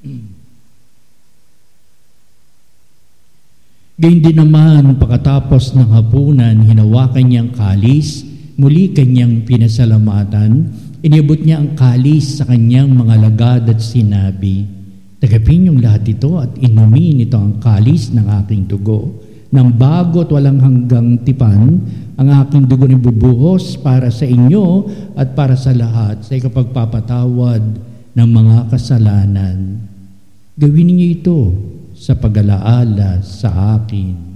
Gayun din naman, pagkatapos ng hapunan, hinawakan niya ang kalis, muli kanyang pinasalamatan, inibot niya ang kalis sa kanyang mga lagad at sinabi, "Tagapin niyong lahat ito at inumin ito ang kalis ng aking dugo, ng bago at walang hanggang tipan, ang aking dugo na bubuhos para sa inyo at para sa lahat sa ikapagpapatawad ng mga kasalanan. Gawin niyo ito sa pag-alaala sa akin."